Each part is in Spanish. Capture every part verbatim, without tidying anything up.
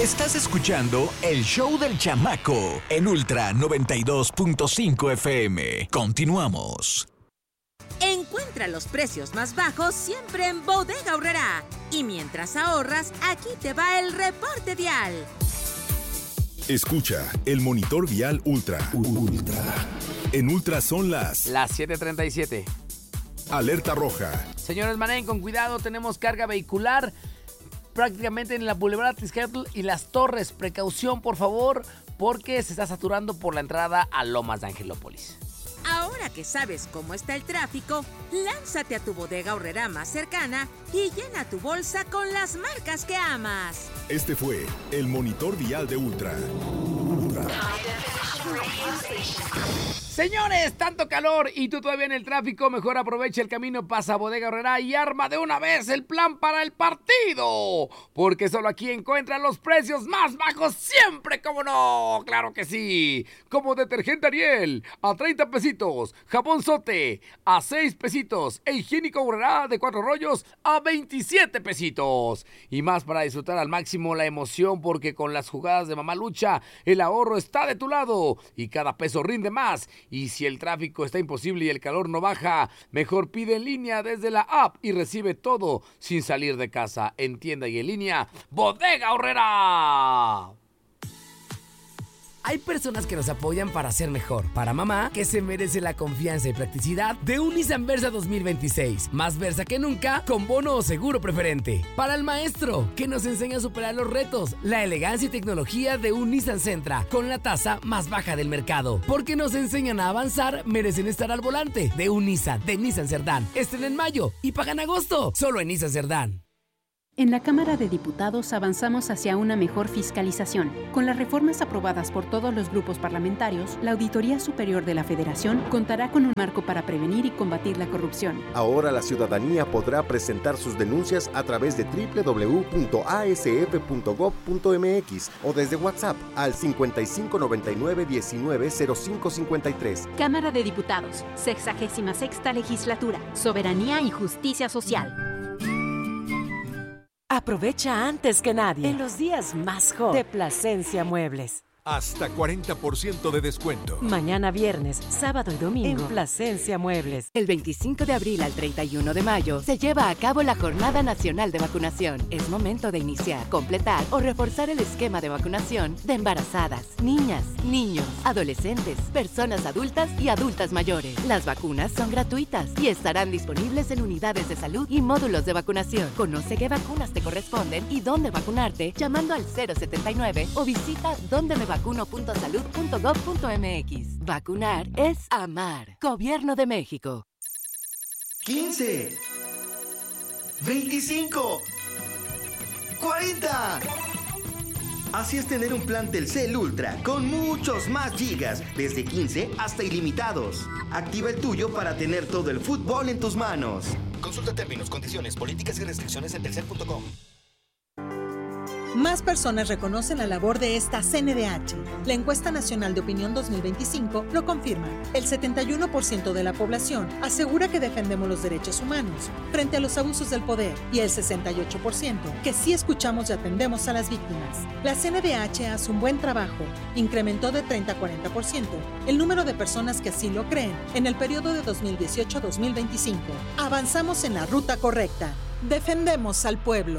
Estás escuchando el show del chamaco en Ultra noventa y dos punto cinco F M. Continuamos. Encuentra los precios más bajos siempre en Bodega Aurrerá. Y mientras ahorras, aquí te va el reporte vial. Escucha el monitor vial Ultra. Ultra. En Ultra son las... Las siete treinta y siete. Alerta roja. Señores, manejen con cuidado, tenemos carga vehicular prácticamente en la Boulevard Atliscatl y Las Torres. Precaución, por favor, porque se está saturando por la entrada a Lomas de Angelópolis. Ahora que sabes cómo está el tráfico, lánzate a tu Bodega Aurrerá más cercana y llena tu bolsa con las marcas que amas. Este fue el monitor vial de Ultra. Ultra. Señores, tanto calor y tú todavía en el tráfico, mejor aprovecha el camino, pasa a Bodega Aurrerá y arma de una vez el plan para el partido. Porque solo aquí encuentran los precios más bajos siempre, ¿cómo no? ¡Claro que sí! Como detergente Ariel a treinta pesitos, jabón Sote a seis pesitos e higiénico Aurrerá de cuatro rollos a veintisiete pesitos. Y más para disfrutar al máximo la emoción, porque con las jugadas de Mamá Lucha el ahorro está de tu lado y cada peso rinde más. Y si el tráfico está imposible y el calor no baja, mejor pide en línea desde la app y recibe todo sin salir de casa. En tienda y en línea, Bodega Aurrerá. Hay personas que nos apoyan para ser mejor. Para mamá, que se merece la confianza y practicidad de un Nissan Versa dos mil veintiséis. Más Versa que nunca, con bono o seguro preferente. Para el maestro, que nos enseña a superar los retos. La elegancia y tecnología de un Nissan Sentra, con la tasa más baja del mercado. Porque nos enseñan a avanzar, merecen estar al volante. De un Nissan, de Nissan Cerdán. Estén en mayo y pagan agosto. Solo en Nissan Cerdán. En la Cámara de Diputados avanzamos hacia una mejor fiscalización. Con las reformas aprobadas por todos los grupos parlamentarios, la Auditoría Superior de la Federación contará con un marco para prevenir y combatir la corrupción. Ahora la ciudadanía podrá presentar sus denuncias a través de doble u doble u doble u punto a s f punto gob punto m x o desde WhatsApp al cincuenta y cinco noventa y nueve diecinueve cero cinco cincuenta y tres. Cámara de Diputados, sexagésima sexta legislatura, soberanía y justicia social. Aprovecha antes que nadie en los días más hot de Plasencia Muebles. Hasta cuarenta por ciento de descuento. Mañana viernes, sábado y domingo en Plasencia Muebles. El veinticinco de abril al treinta y uno de mayo se lleva a cabo la Jornada Nacional de Vacunación. Es momento de iniciar, completar o reforzar el esquema de vacunación de embarazadas, niñas, niños, adolescentes, personas adultas y adultas mayores. Las vacunas son gratuitas y estarán disponibles en unidades de salud y módulos de vacunación. Conoce qué vacunas te corresponden y dónde vacunarte llamando al cero setenta y nueve o visita donde me vacuno punto salud punto gob punto m x. Vacunar es amar. Gobierno de México. quince, veinticinco, cuarenta. Así es tener un plan Telcel Ultra con muchos más gigas, desde quince hasta ilimitados. Activa el tuyo para tener todo el fútbol en tus manos. Consulta términos, condiciones, políticas y restricciones en telcel punto com. Más personas reconocen la labor de esta C N D H. La encuesta nacional de opinión dos mil veinticinco lo confirma. El setenta y uno por ciento de la población asegura que defendemos los derechos humanos frente a los abusos del poder y el sesenta y ocho por ciento que sí escuchamos y atendemos a las víctimas. La C N D H hace un buen trabajo. Incrementó de treinta a cuarenta por ciento el número de personas que así lo creen en el periodo de dos mil dieciocho a dos mil veinticinco. Avanzamos en la ruta correcta. Defendemos al pueblo.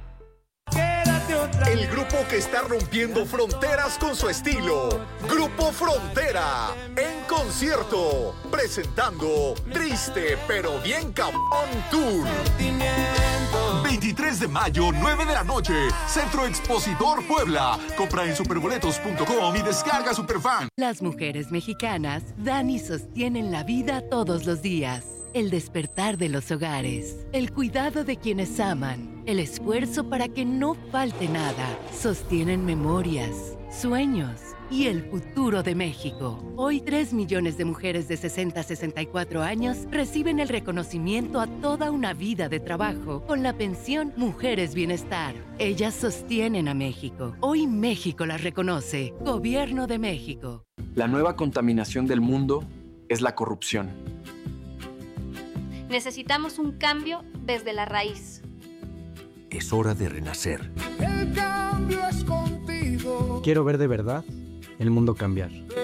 El grupo que está rompiendo fronteras con su estilo. Grupo Frontera. En concierto. Presentando Triste pero bien cabrón Tour. veintitrés de mayo, nueve de la noche. Centro Expositor Puebla. Compra en superboletos punto com y descarga Superfan. Las mujeres mexicanas dan y sostienen la vida todos los días. El despertar de los hogares, el cuidado de quienes aman, el esfuerzo para que no falte nada, sostienen memorias, sueños y el futuro de México. Hoy, tres millones de mujeres de sesenta a sesenta y cuatro años reciben el reconocimiento a toda una vida de trabajo con la pensión Mujeres Bienestar. Ellas sostienen a México. Hoy México las reconoce. Gobierno de México. La nueva contaminación del mundo es la corrupción. Necesitamos un cambio desde la raíz. Es hora de renacer. El cambio es con Quiero ver de verdad el mundo cambiar.